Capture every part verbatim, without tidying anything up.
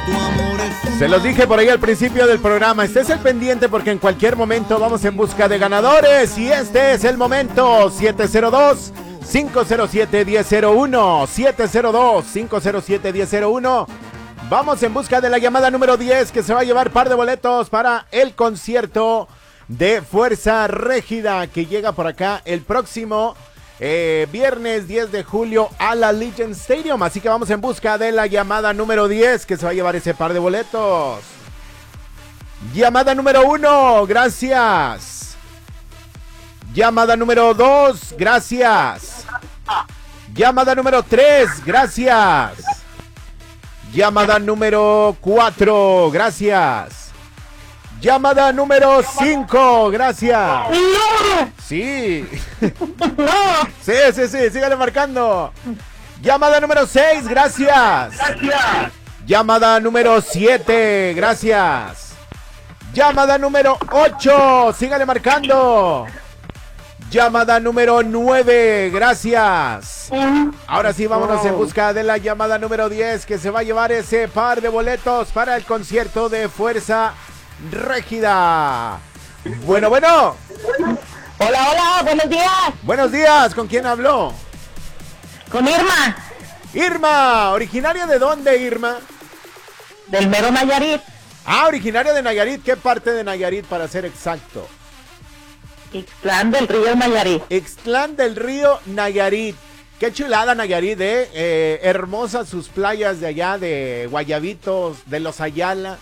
Se los dije por ahí al principio del programa, este es el pendiente porque en cualquier momento vamos en busca de ganadores y este es el momento. Siete cero dos, cinco cero siete, uno cero cero uno, siete cero dos, cinco cero siete, uno cero cero uno. Vamos en busca de la llamada número diez que se va a llevar par de boletos para el concierto de Fuerza Régida que llega por acá el próximo eh, viernes diez de julio a la Legion Stadium. Así que vamos en busca de la llamada número diez que se va a llevar ese par de boletos. Llamada número uno, gracias. Llamada número dos, gracias. Llamada número tres, gracias. Llamada número cuatro, gracias. Llamada número cinco, gracias. Sí. Sí, sí, sí, sígale marcando. Llamada número seis, gracias. Llamada número siete, gracias. Llamada número ocho, sígale marcando. Llamada número nueve, gracias. Ahora sí, vámonos en busca de la llamada número diez que se va a llevar ese par de boletos para el concierto de Fuerza Régida. Bueno, bueno. Hola, hola, buenos días. Buenos días, ¿con quién habló? Con Irma. Irma, ¿originaria de dónde, Irma? Del mero Nayarit. Ah, originaria de Nayarit, ¿qué parte de Nayarit para ser exacto? Ixtlán del Río Nayarit. Ixtlán del Río Nayarit. Qué chulada Nayarit, ¿eh? eh hermosas sus playas de allá, de Guayabitos, de Los Ayala.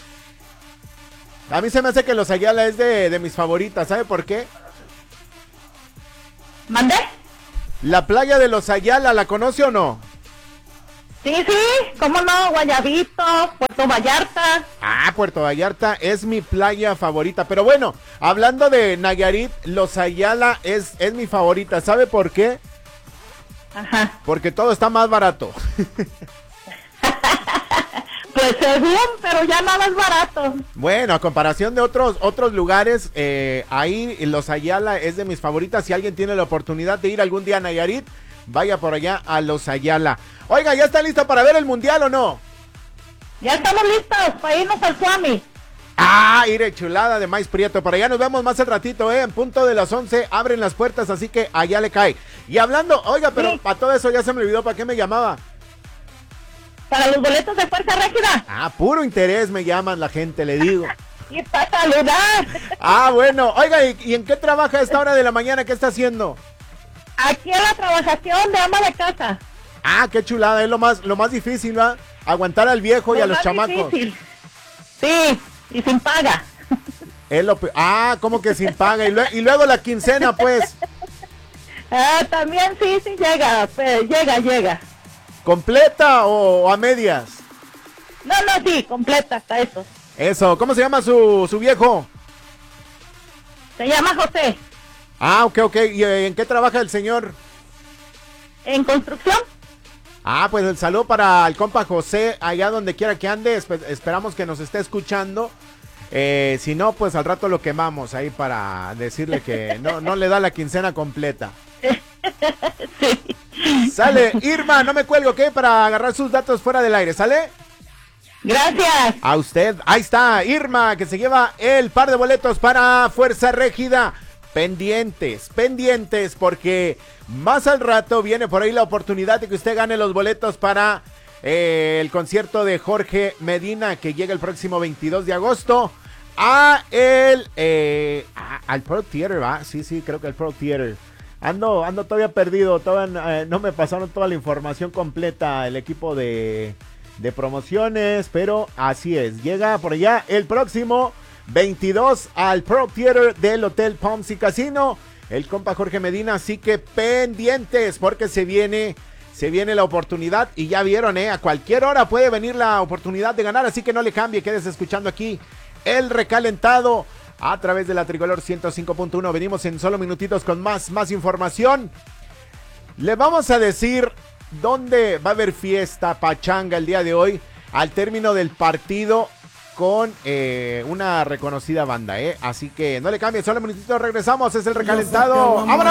A mí se me hace que Los Ayala es de, de mis favoritas, ¿sabe por qué? ¿Mandé? La playa de Los Ayala, ¿la conoce o no? Sí, sí, cómo no, Guayabito, Puerto Vallarta. Ah, Puerto Vallarta es mi playa favorita. Pero bueno, hablando de Nayarit, Los Ayala es, es mi favorita. ¿Sabe por qué? Ajá. Porque todo está más barato. Pues según, pero ya nada es barato. Bueno, a comparación de otros, otros lugares, eh, ahí Los Ayala es de mis favoritas. Si alguien tiene la oportunidad de ir algún día a Nayarit, vaya por allá a Los Ayala. Oiga, ¿ya está listo para ver el mundial o no? Ya estamos listos para irnos al Suami. Ah, iré chulada de maíz prieto. Para allá nos vemos más al ratito, ¿eh? En punto de las once abren las puertas, así que allá le cae. Y hablando, oiga, pero Sí. para todo eso ya se me olvidó para qué me llamaba. Para los boletos de Fuerza Régida. Ah, puro interés me llaman la gente, le digo. Y para saludar. Ah, bueno. Oiga, ¿y, y en qué trabaja a esta hora de la mañana? ¿Qué está haciendo? Aquí en la trabajación de ama de casa. Ah, qué chulada, es lo más, lo más difícil, ¿va? Aguantar al viejo y Lo a los más chamacos. difícil. Sí, y sin paga. Es lo pe- ah, ¿cómo que sin paga? Y, lue- y luego la quincena, pues. Ah, también sí, sí llega, pues, llega, llega. ¿Completa o, o a medias? No, no, sí, completa hasta eso. Eso, ¿cómo se llama su, su viejo? Se llama José. Ah, ok, ok. ¿Y eh, en qué trabaja el señor? ¿En construcción? Ah, pues el saludo para el compa José, allá donde quiera que ande. Espe- esperamos que nos esté escuchando. Eh, si no, pues al rato lo quemamos ahí para decirle que no, no le da la quincena completa. Sí. Sale, Irma, no me cuelgo, ¿ok? Para agarrar sus datos fuera del aire, ¿sale? Gracias. A usted, ahí está, Irma, que se lleva el par de boletos para Fuerza Régida. Pendientes, pendientes, porque más al rato viene por ahí la oportunidad de que usted gane los boletos para eh, el concierto de Jorge Medina, que llega el próximo veintidós de agosto a el, eh, a- al Pro Theater, ¿va? Sí, sí, creo que el Pro Theater. Ando, ando todavía perdido, todavía eh, no me pasaron toda la información completa el equipo de, de promociones, pero así es, llega por allá el próximo veintidós al Pro Theater del Hotel Palms y Casino, el compa Jorge Medina, así que pendientes porque se viene, se viene la oportunidad y ya vieron, eh, a cualquier hora puede venir la oportunidad de ganar, así que no le cambie, quédese escuchando aquí el recalentado a través de la Tricolor ciento cinco punto uno. Venimos en solo minutitos con más, más información. Le vamos a decir dónde va a haber fiesta, pachanga el día de hoy, al término del partido con eh, una reconocida banda, ¿eh? Así que no le cambie, solo minutitos regresamos, es el recalentado. ¡Vámonos!